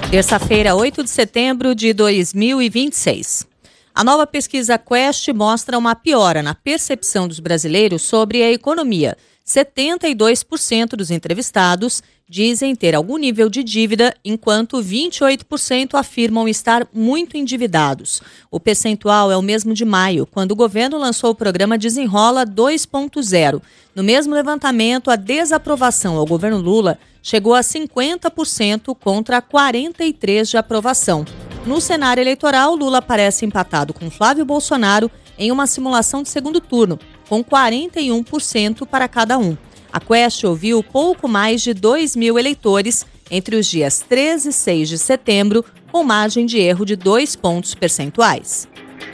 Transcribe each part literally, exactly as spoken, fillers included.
Terça-feira, oito de setembro de dois mil e vinte e seis. A nova pesquisa Quest mostra uma piora na percepção dos brasileiros sobre a economia. setenta e dois por cento dos entrevistados dizem ter algum nível de dívida, enquanto vinte e oito por cento afirmam estar muito endividados. O percentual é o mesmo de maio, quando o governo lançou o programa Desenrola dois ponto zero. No mesmo levantamento, a desaprovação ao governo Lula chegou a cinquenta por cento contra quarenta e três por cento de aprovação. No cenário eleitoral, Lula aparece empatado com Flávio Bolsonaro em uma simulação de segundo turno, com quarenta e um por cento para cada um. A Quest ouviu pouco mais de dois mil eleitores entre os dias treze e seis de setembro, com margem de erro de dois pontos percentuais.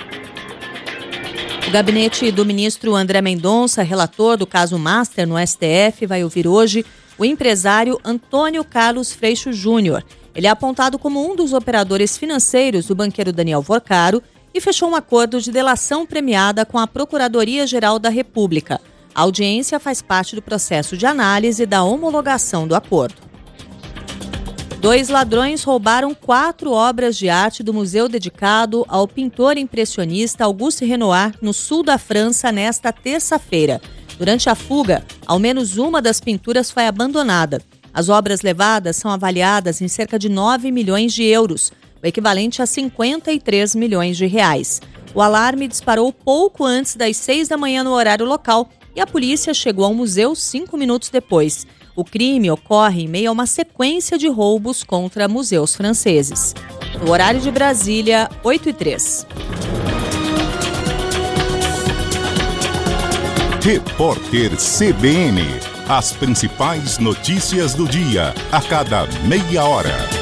O gabinete do ministro André Mendonça, relator do caso Master no S T F, vai ouvir hoje o empresário Antônio Carlos Freixo Júnior. Ele é apontado como um dos operadores financeiros do banqueiro Daniel Vorcaro e fechou um acordo de delação premiada com a Procuradoria-Geral da República. A audiência faz parte do processo de análise da homologação do acordo. Dois ladrões roubaram quatro obras de arte do museu dedicado ao pintor impressionista Auguste Renoir, no sul da França, nesta terça-feira. Durante a fuga, ao menos uma das pinturas foi abandonada. As obras levadas são avaliadas em cerca de nove milhões de euros, o equivalente a cinquenta e três milhões de reais. O alarme disparou pouco antes das seis da manhã no horário local e a polícia chegou ao museu cinco minutos depois. O crime ocorre em meio a uma sequência de roubos contra museus franceses. No horário de Brasília, oito e três. Repórter C B N. As principais notícias do dia, a cada meia hora.